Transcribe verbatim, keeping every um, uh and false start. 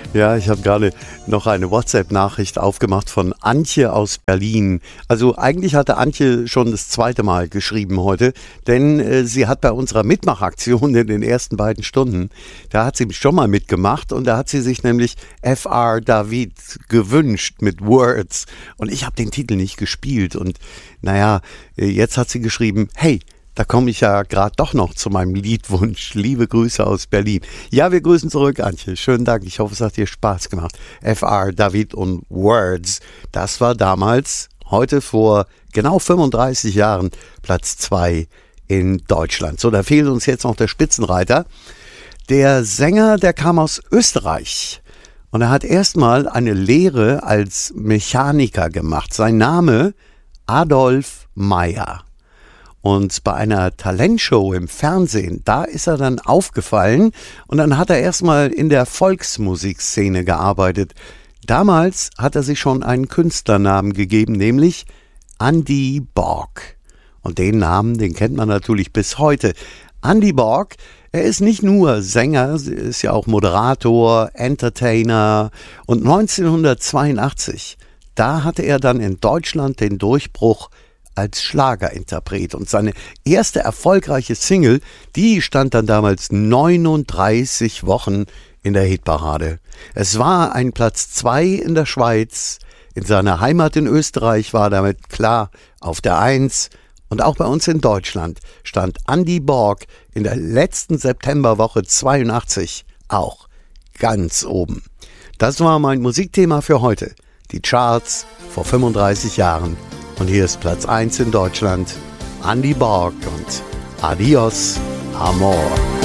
Ja, ich habe gerade noch eine WhatsApp-Nachricht aufgemacht von Antje aus Berlin. Also eigentlich hatte Antje schon das zweite Mal geschrieben heute, denn äh, sie hat bei unserer Mitmachaktion in den ersten beiden Stunden, da hat sie schon mal mitgemacht und da hat sie sich nämlich F R David gewünscht mit Words und ich habe den Titel nicht gespielt und naja, jetzt hat sie geschrieben, hey, da komme ich ja gerade doch noch zu meinem Liedwunsch. Liebe Grüße aus Berlin. Ja, wir grüßen zurück, Antje. Schönen Dank. Ich hoffe, es hat dir Spaß gemacht. F R David und Words. Das war damals, heute vor genau fünfunddreißig Jahren, Platz zwei in Deutschland. So, da fehlt uns jetzt noch der Spitzenreiter. Der Sänger, der kam aus Österreich. Und er hat erstmal eine Lehre als Mechaniker gemacht. Sein Name Adolf Meyer. Und bei einer Talentshow im Fernsehen, da ist er dann aufgefallen und dann hat er erstmal in der Volksmusikszene gearbeitet. Damals hat er sich schon einen Künstlernamen gegeben, nämlich Andy Borg. Und den Namen, den kennt man natürlich bis heute. Andy Borg, er ist nicht nur Sänger, ist ja auch Moderator, Entertainer. Und neunzehnhundertzweiundachtzig, da hatte er dann in Deutschland den Durchbruch als Schlagerinterpret. Und seine erste erfolgreiche Single, die stand dann damals neununddreißig Wochen in der Hitparade. Es war ein Platz zwei in der Schweiz, in seiner Heimat in Österreich war damit klar auf der Eins und auch bei uns in Deutschland stand Andy Borg in der letzten Septemberwoche zweiundachtzig auch ganz oben. Das war mein Musikthema für heute. Die Charts vor fünfunddreißig Jahren. Und hier ist Platz eins in Deutschland, Andy Borg und Adios, Amor.